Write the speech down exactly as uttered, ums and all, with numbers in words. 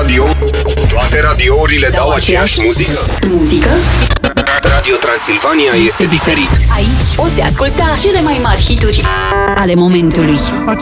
radio? Toate radiourile dau aceeași muzică? Muzică? Radio Transilvania este diferit. Aici poți asculta cele mai mari hituri ale momentului.